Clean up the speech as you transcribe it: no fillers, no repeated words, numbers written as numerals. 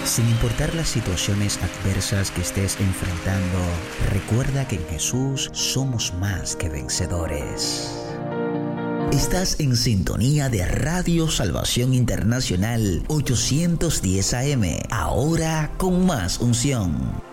Sin importar las situaciones adversas que estés enfrentando, recuerda que en Jesús somos más que vencedores. Estás en sintonía de Radio Salvación Internacional 810 AM, ahora con más unción.